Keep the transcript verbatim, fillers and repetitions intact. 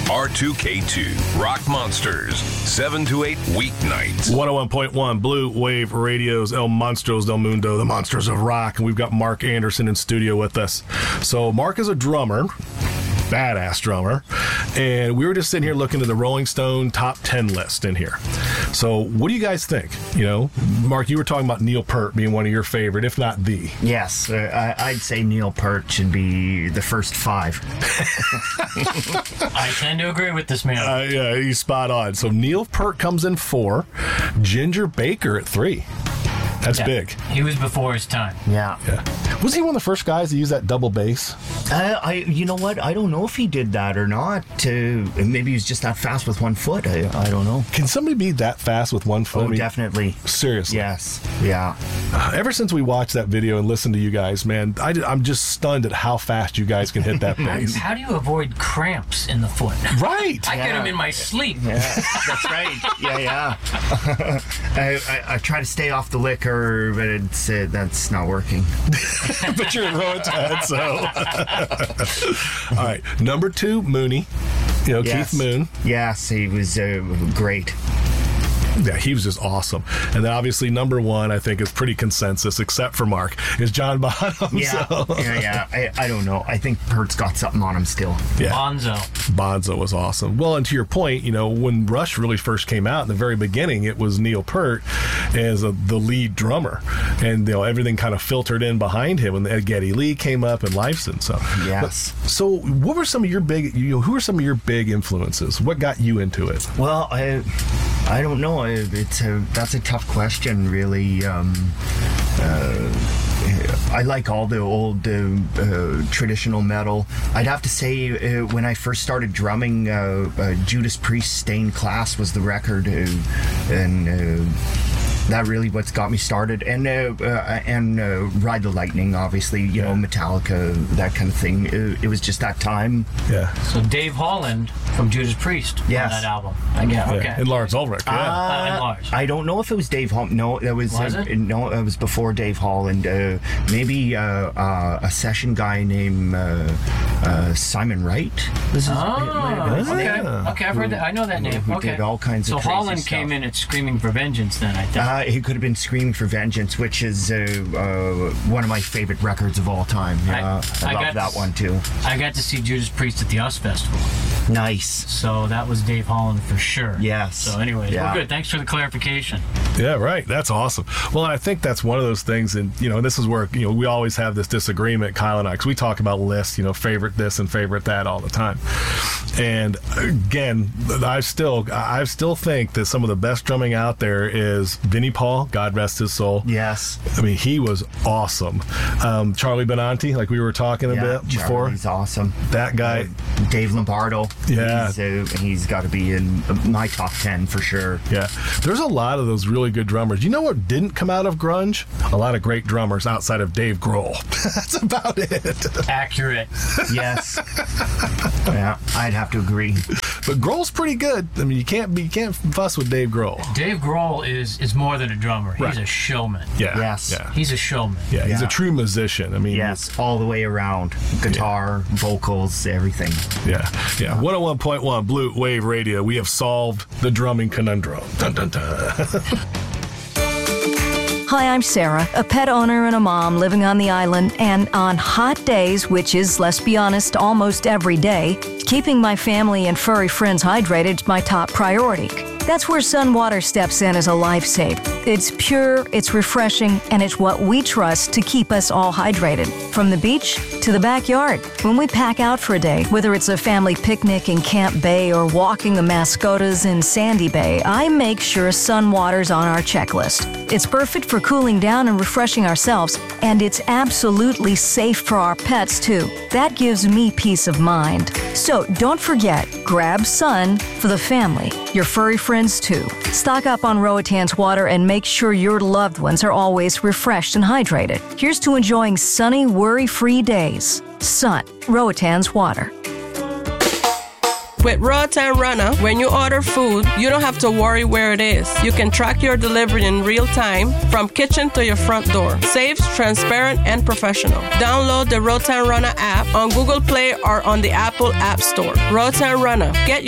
R two K two, Rock Monsters, seven to eight weeknights. one oh one point one Blue Wave Radio's El Monstros del Mundo, the Monsters of Rock. And we've got Mark Anderson in studio with us. So Mark is a drummer. Badass drummer, and we were just sitting here looking at the Rolling Stone top ten list in here. So what do you guys think? You know, Mark, you were talking about Neil Peart being one of your favorite, if not the. Yes, uh, I, I'd say Neil Peart should be the first five. I tend to agree with this man. Uh, yeah, he's spot on. So Neil Peart comes in four, Ginger Baker at three. That's yeah. big. He was before his time. Yeah. Yeah. Was he one of the first guys to use that double bass? Uh, I, you know what? I don't know if he did that or not. Uh, maybe he was just that fast with one foot. I, I don't know. Can somebody be that fast with one foot? Oh, I mean, definitely. Seriously. Yes. Yeah. Uh, ever since we watched that video and listened to you guys, man, I, I'm just stunned at how fast you guys can hit that bass. How do you avoid cramps in the foot? Right. I Yeah. get them in my sleep. Yeah, that's right. Yeah, yeah. I, I, I try to stay off the liquor, but it's uh, that's not working. But you're in Roatan, so. All right. Number two, Mooney. You know, Yes. Keith Moon. Yes, he was uh, great. Yeah, he was just awesome. And then obviously number one, I think, is pretty consensus, except for Mark, is John Bonham. Yeah, So. yeah, yeah. I, I don't know. I think Peart's got something on him still. Yeah. Bonzo. Bonzo was awesome. Well, and to your point, you know, when Rush really first came out in the very beginning, it was Neil Peart as a, the lead drummer, and you know everything kind of filtered in behind him. And Ed Geddy Lee came up and Lifeson. So Yes. But, so what were some of your big? You know, who were some of your big influences? What got you into it? Well, I, I don't know. I- It's a that's a tough question, really. Um, uh, I like all the old uh, uh, traditional metal. I'd have to say, uh, when I first started drumming, uh, uh, Judas Priest "Stained Class" was the record, uh, and uh, that really what's got me started. And uh, uh, and uh, Ride the Lightning, obviously, you know, Metallica, that kind of thing. It, it was just that time. Yeah. So Dave Holland from Judas Priest Yes. on that album. I get Yeah. okay. And Lars Ulrich. Yeah. Uh, and Lars. I don't know if it was Dave Hall. No, that was, Was uh, it? no, it was before Dave Hall, and uh, maybe uh, uh, a session guy named uh, uh, Simon Wright. Was his, Oh, okay. Yeah. Okay, I've heard that. I know that name. who Okay. did all kinds of So crazy Holland stuff. came in at Screaming for Vengeance then, I think. Uh, he could have been Screaming for Vengeance, which is uh, uh, one of my favorite records of all time. I- Uh, I, I love got that s- one too. I got to see Judas Priest at the U S Festival. Nice. So that was Dave Holland for sure. Yes. So anyways, Yeah. we're good. Thanks for the clarification. Yeah, right. That's awesome. Well, I think that's one of those things, and you know, this is where you know we always have this disagreement, Kyle and I, because we talk about lists, you know, favorite this and favorite that all the time. And again, I still, I still think that some of the best drumming out there is Vinnie Paul, God rest his soul. Yes. I mean, he was awesome. Um, Charlie Benanti, like we were talking a Yeah, bit before. Charlie's awesome. That guy. Uh, Dave Lombardo. Yeah. He's, uh, he's got to be in my top ten for sure. Yeah, there's a lot of those really good drummers. You know what didn't come out of grunge? A lot of great drummers outside of Dave Grohl. That's about it. Accurate. Yes. Yeah, I'd have to agree. But Grohl's pretty good. I mean, you can't be, you can't fuss with Dave Grohl. Dave Grohl is is more than a drummer. He's Right. a showman. Yeah. Yes. Yeah. He's a showman. Yeah, he's Yeah. a true musician. I mean, Yes, all the way around. Guitar, vocals, everything. Yeah, yeah. one oh one point one Blue Wave Radio. We have solved the drumming conundrum. Dun, dun, dun. Hi, I'm Sarah, a pet owner and a mom living on the island, and on hot days, which is, let's be honest, almost every day, keeping my family and furry friends hydrated is my top priority. That's where Sun Water steps in as a lifesaver. It's pure, it's refreshing, and it's what we trust to keep us all hydrated. From the beach to the backyard. When we pack out for a day, whether it's a family picnic in Camp Bay or walking the Mascotas in Sandy Bay, I make sure Sun Water's on our checklist. It's perfect for cooling down and refreshing ourselves, and it's absolutely safe for our pets too. That gives me peace of mind. So don't forget, grab Sun for the family, your furry friends too. Stock up on Roatan's water and make sure your loved ones are always refreshed and hydrated. Here's to enjoying sunny, worry-free days. Sun, Roatan's water. With Roatan Runner, when you order food, you don't have to worry where it is. You can track your delivery in real time from kitchen to your front door. Safe, transparent, and professional. Download the Roatan Runner app on Google Play or on the Apple App Store. Roatan Runner. Get